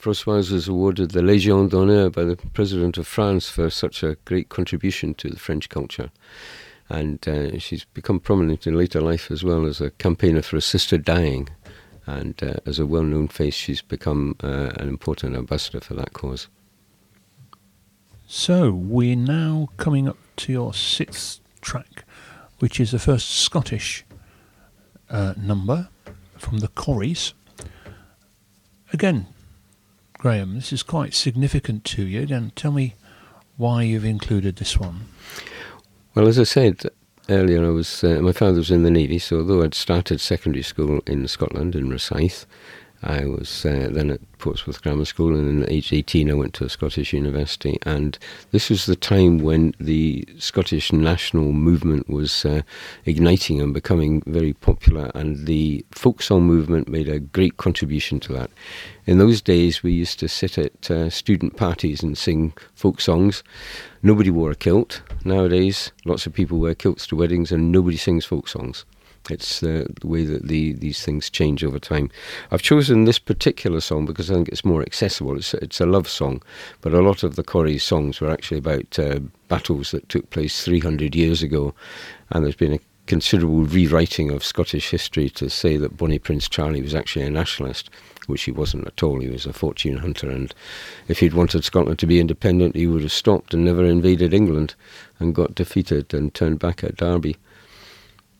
Françoise was awarded the Légion d'honneur by the President of France for such a great contribution to the French culture. And she's become prominent in later life as well as a campaigner for a sister dying. And as a well-known face, she's become an important ambassador for that cause. So we're now coming up to your 6th track, which is the first Scottish number from the Corries. Again, Graham, this is quite significant to you. Then tell me why you've included this one. Well, as I said earlier, my father was in the Navy, so although I'd started secondary school in Scotland, in Rosyth, I was then at Portsmouth Grammar School, and at age 18 I went to a Scottish university, and this was the time when the Scottish national movement was igniting and becoming very popular, and the folk song movement made a great contribution to that. In those days we used to sit at student parties and sing folk songs. Nobody wore a kilt. Nowadays lots of people wear kilts to weddings and nobody sings folk songs. It's the way that these things change over time. I've chosen this particular song because I think it's more accessible. It's a love song, but a lot of the Corries songs were actually about battles that took place 300 years ago, and there's been a considerable rewriting of Scottish history to say that Bonnie Prince Charlie was actually a nationalist, which he wasn't at all. He was a fortune hunter, and if he'd wanted Scotland to be independent, he would have stopped and never invaded England and got defeated and turned back at Derby.